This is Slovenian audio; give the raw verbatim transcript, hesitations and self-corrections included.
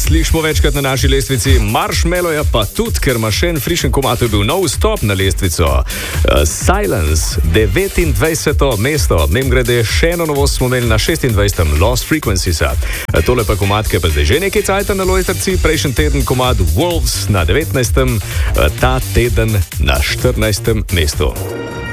slišimo večkrat na naši lestvici, Marshmallow je pa tudi, ker ima še en frišen komad, to je bil nov vstop na lestvico. Uh, Silence, devetindvajseto mesto, mnem grede še eno novost smo imeli na šestindvajsetem Lost Frequencies. Uh, tole pa komad, ki je pa zdaj že nekaj cajta na lojtrci, prejšnji teden komad Wolves na devetnajstem, uh, ta teden na štirinajstem mestu.